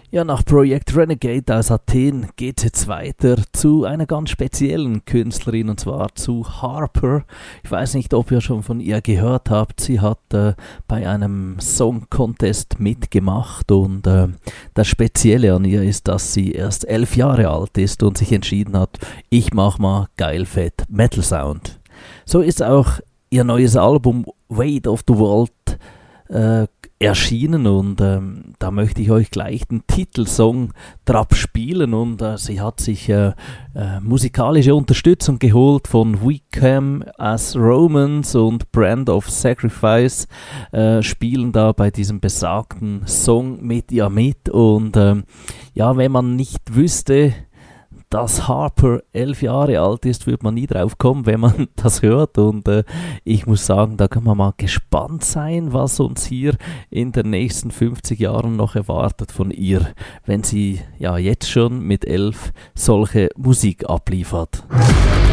Ja, nach Project Renegade aus Athen geht es jetzt weiter zu einer ganz speziellen Künstlerin, und zwar zu Harper. Ich weiß nicht, ob ihr schon von ihr gehört habt. Sie hat bei einem Song Contest mitgemacht, und das Spezielle an ihr ist, dass sie erst 11 Jahre alt ist und sich entschieden hat, ich mach mal geil fett Metal Sound. So ist auch ihr neues Album Weight of the World erschienen, und da möchte ich euch gleich den Titelsong drauf spielen, und sie hat sich musikalische Unterstützung geholt von We Come as Romans und Brand of Sacrifice, spielen da bei diesem besagten Song mit ihr mit, und ja, wenn man nicht wüsste, dass Harper 11 Jahre alt ist, würde man nie drauf kommen, wenn man das hört, und ich muss sagen, da kann man mal gespannt sein, was uns hier in den nächsten 50 Jahren noch erwartet von ihr, wenn sie ja jetzt schon mit 11 solche Musik abliefert.